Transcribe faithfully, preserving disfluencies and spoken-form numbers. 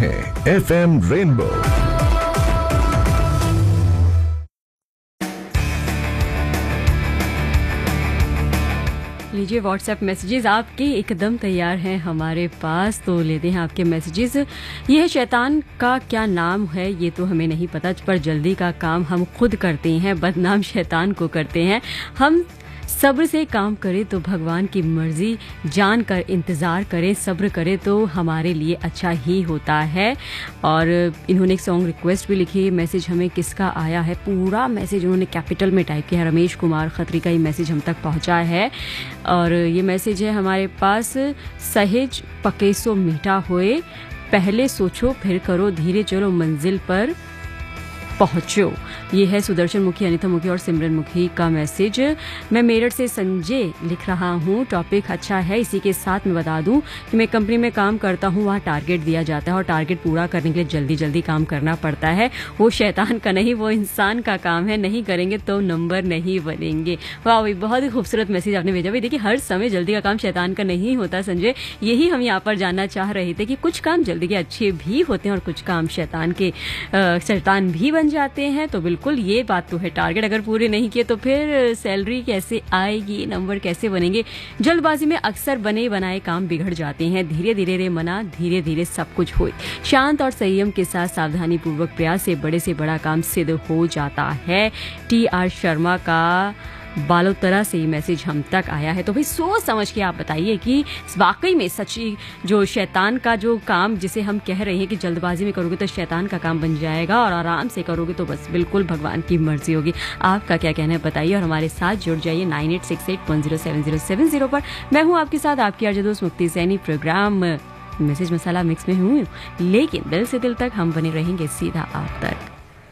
हैं F M rainbow. लीजिए WhatsApp messages आपके एकदम तैयार हैं हमारे पास, तो लेते हैं आपके मैसेजेस। यह शैतान का क्या नाम है ये तो हमें नहीं पता, पर जल्दी का काम हम खुद करते हैं, बदनाम शैतान को करते हैं। हम सब्र से काम करें तो भगवान की मर्जी जान कर इंतज़ार करें, सब्र करें तो हमारे लिए अच्छा ही होता है। और इन्होंने एक सॉन्ग रिक्वेस्ट भी लिखी है। मैसेज हमें किसका आया है, पूरा मैसेज उन्होंने कैपिटल में टाइप किया है। रमेश कुमार खत्री का ये मैसेज हम तक पहुंचा है और ये मैसेज है हमारे पास। सहेज पके सो मीठा होए, पहले सोचो फिर करो, धीरे चलो मंजिल पर पहुंचो। ये है सुदर्शन मुखी, अनिता मुखी और सिमरन मुखी का मैसेज। मैं मेरठ से संजय लिख रहा हूँ। टॉपिक अच्छा है, इसी के साथ मैं बता दूं कि मैं कंपनी में काम करता हूँ, वहाँ टारगेट दिया जाता है और टारगेट पूरा करने के लिए जल्दी जल्दी काम करना पड़ता है। वो शैतान का नहीं, वो इंसान का काम है, नहीं करेंगे तो नंबर नहीं बनेंगे। वाह भाई, बहुत ही खूबसूरत मैसेज आपने भेजा। भाई देखिए, हर समय जल्दी का काम शैतान का नहीं होता संजय, यही हम यहाँ पर जानना चाह रहे थे कि कुछ काम जल्दी के अच्छे भी होते हैं और कुछ काम शैतान के शैतान भी बन जाते हैं। तो बिल्कुल ये बात तो है, टारगेट अगर पूरे नहीं किए तो फिर सैलरी कैसे आएगी, नंबर कैसे बनेंगे। जल्दबाजी में अक्सर बने बनाए काम बिगड़ जाते हैं। धीरे धीरे रे मना, धीरे धीरे सब कुछ होए। शांत और संयम के साथ सावधानी पूर्वक प्रयास से बड़े से बड़ा काम सिद्ध हो जाता है। टी आर शर्मा का बालोतरा से ये मैसेज हम तक आया है। तो भाई सोच समझ के आप बताइए कि वाकई में सच्ची जो शैतान का जो काम जिसे हम कह रहे हैं कि जल्दबाजी में करोगे तो शैतान का काम बन जाएगा और आराम से करोगे तो बस बिल्कुल भगवान की मर्जी होगी। आपका क्या कहना है बताइए और हमारे साथ जुड़ जाइए nine eight six eight one zero seven zero seven zero पर। मैं हूँ आपके साथ आपकी आरजे दोस्त मुक्ति सैनी। प्रोग्राम मैसेज मसाला मिक्स में हूँ, लेकिन दिल से दिल तक हम बने रहेंगे सीधा आप तक।